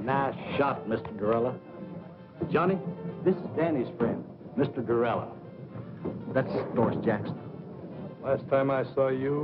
Nice shot, Mr. Gorilla. Johnny, this is Danny's friend, Mr. Gorilla. That's Doris Jackson. Last time I saw you,